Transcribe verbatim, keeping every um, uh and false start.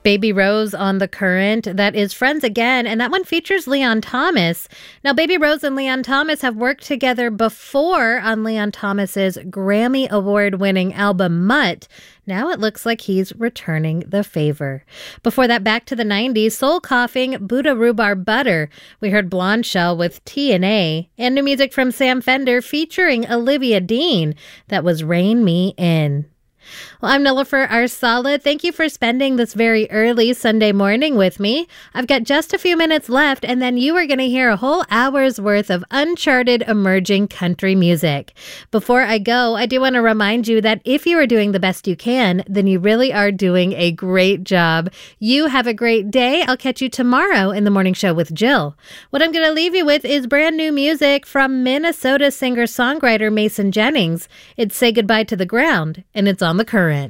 Baby Rose on The Current. That is Friends Again, and that one features Leon Thomas. Now, Baby Rose and Leon Thomas have worked together before on Leon Thomas's Grammy Award-winning album Mutt. Now it looks like he's returning the favor. Before that, back to the nineties, soul-coughing Buddha Rhubarb Butter. We heard Blonde Shell with T and A, and new music from Sam Fender featuring Olivia Dean. That was Rain Me In. Well, I'm Nilofer Arsala. Thank you for spending this very early Sunday morning with me. I've got just a few minutes left, and then you are going to hear a whole hour's worth of uncharted emerging country music. Before I go, I do want to remind you that if you are doing the best you can, then you really are doing a great job. You have a great day. I'll catch you tomorrow in the morning show with Jill. What I'm going to leave you with is brand new music from Minnesota singer-songwriter Mason Jennings. It's Say Goodbye to the Ground, and it's on The Current.